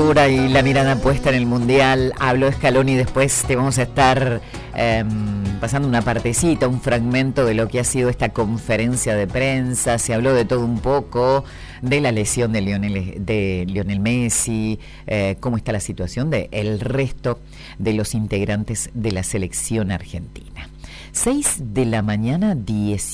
temperatura y la mirada puesta en el Mundial. Habló Scaloni, después te vamos a estar pasando una partecita, un fragmento de lo que ha sido esta conferencia de prensa. Se habló de todo un poco, de la lesión de Lionel Messi, cómo está la situación del resto de los integrantes de la selección argentina. 6:18 a.m.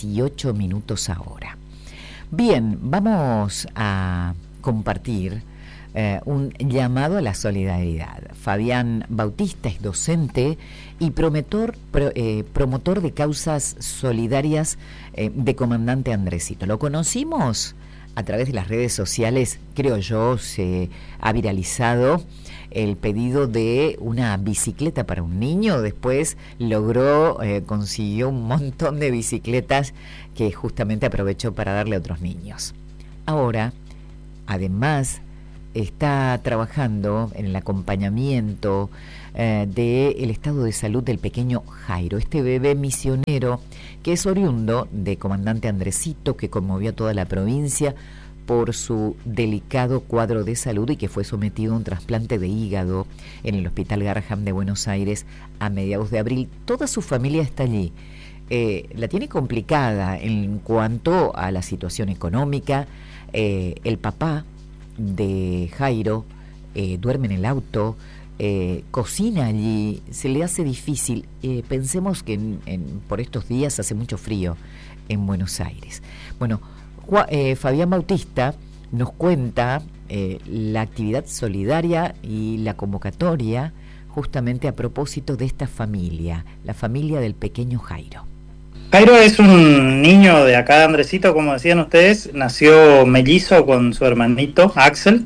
ahora. Bien, vamos a compartir un llamado a la solidaridad. Fabián Bautista es docente y promotor de causas solidarias de Comandante Andresito. Lo conocimos a través de las redes sociales, creo yo, se ha viralizado el pedido de una bicicleta para un niño. Después consiguió un montón de bicicletas que justamente aprovechó para darle a otros niños. Ahora, además, está trabajando en el acompañamiento del estado de salud del pequeño Jairo, este bebé misionero que es oriundo de Comandante Andresito, que conmovió a toda la provincia por su delicado cuadro de salud y que fue sometido a un trasplante de hígado en el Hospital Garrahan de Buenos Aires a mediados de abril. Toda su familia está allí. La tiene complicada en cuanto a la situación económica. El papá de Jairo duerme en el auto, cocina allí, se le hace difícil. Pensemos que por estos días hace mucho frío en Buenos Aires. Bueno, Fabián Bautista nos cuenta la actividad solidaria y la convocatoria justamente a propósito de esta familia, la familia del pequeño Jairo. Jairo es un niño de acá de Andresito, como decían ustedes, nació mellizo con su hermanito Axel.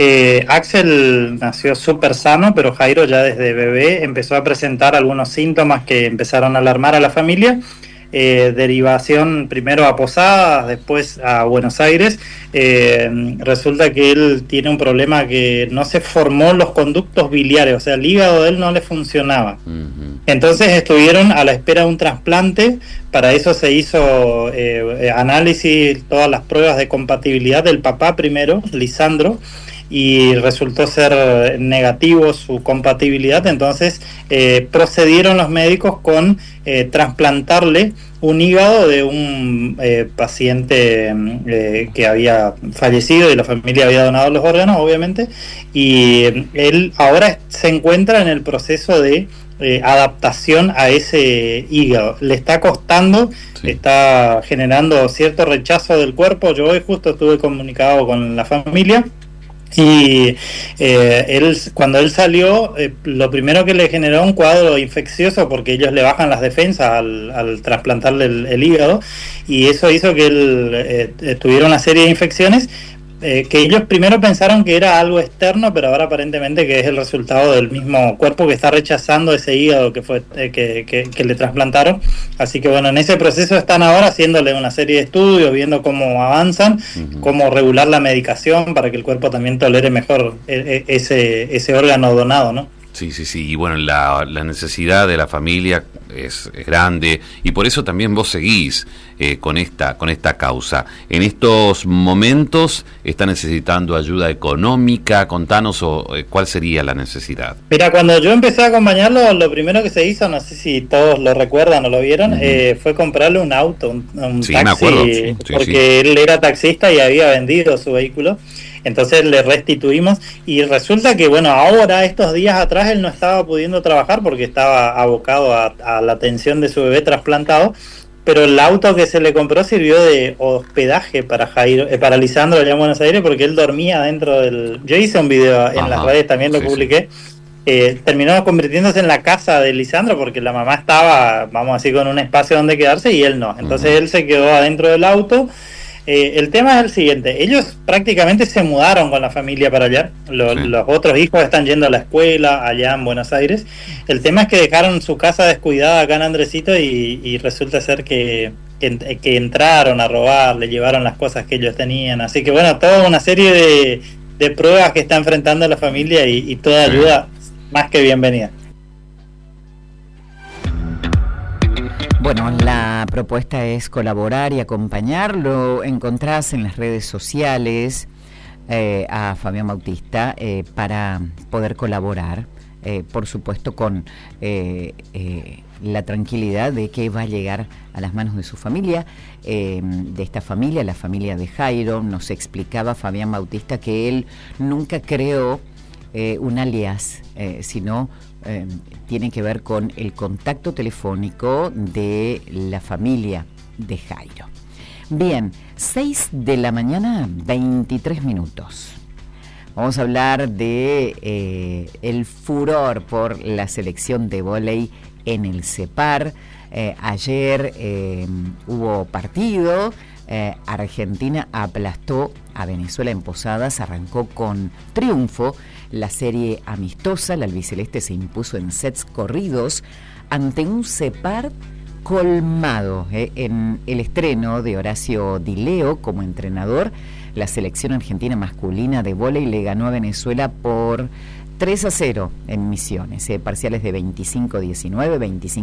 Axel nació súper sano, pero Jairo ya desde bebé empezó a presentar algunos síntomas que empezaron a alarmar a la familia. Derivación primero a Posadas, después a Buenos Aires. Resulta que él tiene un problema que no se formó los conductos biliares, o sea, el hígado de él no le funcionaba. Entonces estuvieron a la espera de un trasplante. Para eso se hizo análisis, todas las pruebas de compatibilidad del papá primero, Lisandro, y resultó ser negativo su compatibilidad. Entonces procedieron los médicos con trasplantarle un hígado de un paciente que había fallecido y la familia había donado los órganos, obviamente, y él ahora se encuentra en el proceso de adaptación a ese hígado. Le está costando, sí. Está generando cierto rechazo del cuerpo. Yo hoy justo estuve comunicado con la familia y cuando él salió, lo primero que le generó un cuadro infeccioso, porque ellos le bajan las defensas al trasplantarle el hígado, y eso hizo que él tuviera una serie de infecciones que ellos primero pensaron que era algo externo, pero ahora aparentemente que es el resultado del mismo cuerpo que está rechazando ese hígado que fue que le trasplantaron. Así que bueno, en ese proceso están ahora haciéndole una serie de estudios, viendo cómo avanzan, cómo regular la medicación para que el cuerpo también tolere mejor ese órgano donado, ¿no? Sí, y bueno, la necesidad de la familia es grande, y por eso también vos seguís con esta causa. En estos momentos está necesitando ayuda económica. Contanos cuál sería la necesidad. Mira, cuando yo empecé a acompañarlo, lo primero que se hizo, no sé si todos lo recuerdan o lo vieron, fue comprarle un auto, un sí, taxi, me acuerdo. Porque él era taxista y había vendido su vehículo. Entonces le restituimos, y resulta que bueno, ahora estos días atrás él no estaba pudiendo trabajar porque estaba abocado a la atención de su bebé trasplantado, pero el auto que se le compró sirvió de hospedaje para Jairo, para Lisandro allá en Buenos Aires, porque él dormía dentro del... Yo hice un video en las redes, también lo publiqué. Terminó convirtiéndose en la casa de Lisandro porque la mamá estaba, vamos a decir, con un espacio donde quedarse y él no. Entonces él se quedó adentro del auto. El tema es el siguiente: ellos prácticamente se mudaron con la familia para allá. Los otros hijos están yendo a la escuela allá en Buenos Aires. El tema es que dejaron su casa descuidada acá en Andresito y resulta ser que entraron a robar, le llevaron las cosas que ellos tenían. Así que bueno, toda una serie de pruebas que está enfrentando la familia, y toda ayuda más que bienvenida. Bueno, la propuesta es colaborar y acompañar. Lo encontrás en las redes sociales. a Fabián Bautista para poder colaborar, por supuesto con la tranquilidad de que va a llegar a las manos de su familia, de esta familia, la familia de Jairo. Nos explicaba Fabián Bautista que él nunca creó un alias, sino tiene que ver con el contacto telefónico de la familia de Jairo. Bien, 6 de la mañana, 23 minutos. Vamos a hablar de el furor por la selección de vóley en el CEPAR. Ayer hubo partido. Argentina aplastó a Venezuela en Posadas, arrancó con triunfo la serie amistosa. La albiceleste se impuso en sets corridos ante un CEPAR colmado. En el estreno de Horacio Di Leo como entrenador, la selección argentina masculina de vóley le ganó a Venezuela por 3-0 en Misiones, parciales de 25-19,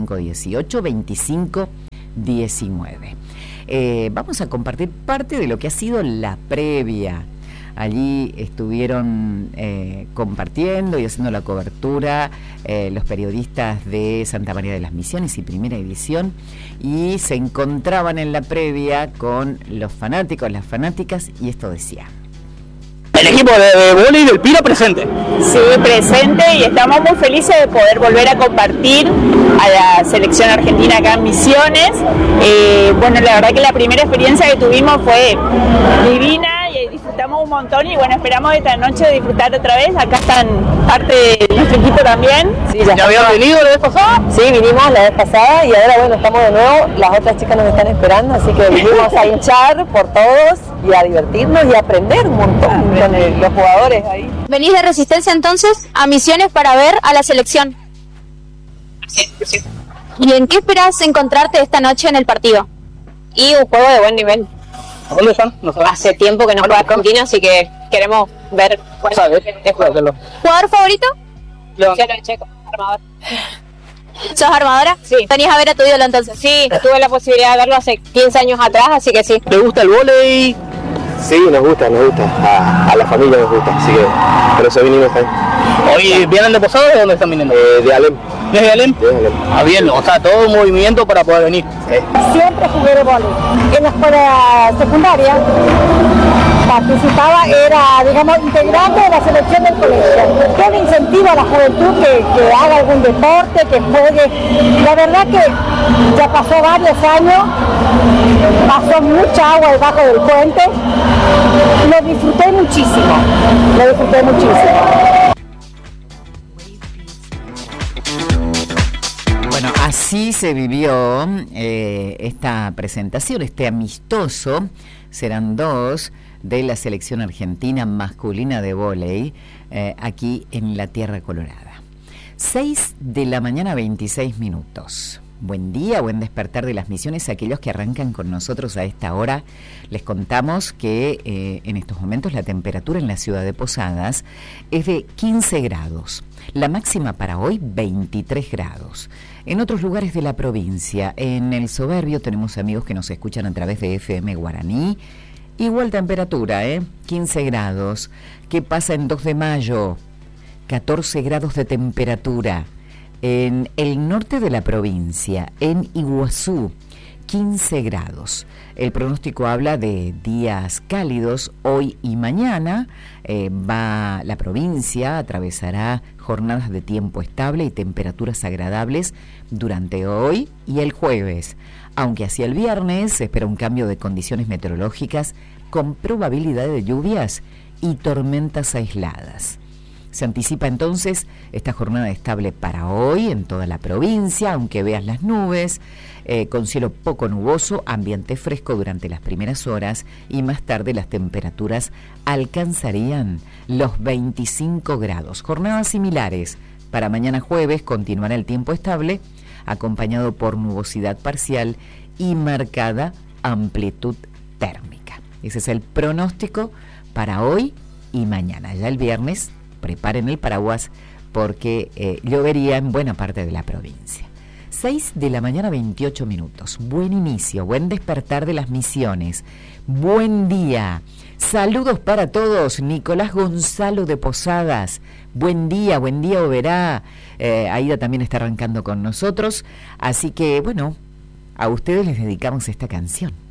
25-18, 25-19. Vamos a compartir parte de lo que ha sido la previa. Allí estuvieron compartiendo y haciendo la cobertura los periodistas de Santa María de las Misiones y Primera Edición, y se encontraban en la previa con los fanáticos, las fanáticas, y esto decía: el equipo de vóley del Pira presente. Sí, presente, y estamos muy felices de poder volver a compartir a la selección argentina acá en Misiones. Bueno, la verdad que la primera experiencia que tuvimos fue divina y disfrutamos un montón, y bueno, esperamos esta noche disfrutar otra vez. Acá están parte de nuestro equipo también. Sí, ¿Ya habían venido la vez pasada? Sí, vinimos la vez pasada y ahora bueno, estamos de nuevo. Las otras chicas nos están esperando, así que vinimos a hinchar por todos y a divertirnos y a aprender un montón con los jugadores ahí. ¿Venís de Resistencia entonces a Misiones para ver a la selección? Sí. ¿Y en qué esperás encontrarte esta noche en el partido? Y un juego de buen nivel. ¿A dónde están? No sabes. Hace tiempo que no juega Argentina, así que queremos ver cuál es juego. ¿Jugador favorito? Checo, armador. ¿Sos armadora? Sí. ¿Venís a ver a tu ídolo entonces? Sí, tuve la posibilidad de verlo hace 15 años atrás, así que sí. ¿Te gusta el vóley? Sí, nos gusta, a la familia nos gusta, así que por eso vinimos ahí. Hoy vienen de Posadas, ¿de dónde están viniendo? De Alem. ¿Desde Alem? De Alem. Ah, bien, o sea, todo un movimiento para poder venir. Siempre jugué de vóley. En la escuela secundaria participaba, era, digamos, integrante de la selección del colegio. Yo le incentivo a la juventud que haga algún deporte, que juegue. La verdad que ya pasó varios años, pasó mucha agua debajo del puente. Lo disfruté muchísimo. Bueno, así se vivió esta presentación, este amistoso. Serán dos de la selección argentina masculina de vóley aquí en la Tierra Colorada. 6 de la mañana, 26 minutos. Buen día, buen despertar de las Misiones a aquellos que arrancan con nosotros a esta hora. Les contamos que en estos momentos la temperatura en la ciudad de Posadas es de 15 grados. La máxima para hoy, 23 grados. En otros lugares de la provincia, en el Soberbio, tenemos amigos que nos escuchan a través de FM Guaraní. Igual temperatura, 15 grados. ¿Qué pasa en 2 de mayo? 14 grados de temperatura. En el norte de la provincia, en Iguazú, 15 grados. El pronóstico habla de días cálidos hoy y mañana. La provincia atravesará jornadas de tiempo estable y temperaturas agradables durante hoy y el jueves. Aunque hacia el viernes se espera un cambio de condiciones meteorológicas con probabilidad de lluvias y tormentas aisladas. Se anticipa entonces esta jornada estable para hoy en toda la provincia, aunque veas las nubes, con cielo poco nuboso, ambiente fresco durante las primeras horas y más tarde las temperaturas alcanzarían los 25 grados. Jornadas similares para mañana jueves, continuará el tiempo estable, acompañado por nubosidad parcial y marcada amplitud térmica. Ese es el pronóstico para hoy y mañana. Ya el viernes preparen el paraguas porque llovería en buena parte de la provincia. 6 de la mañana, 28 minutos. Buen inicio, buen despertar de las misiones. Buen día. Saludos para todos. Nicolás Gonzalo de Posadas. Buen día, Oberá. Aida también está arrancando con nosotros. Así que, bueno, a ustedes les dedicamos esta canción.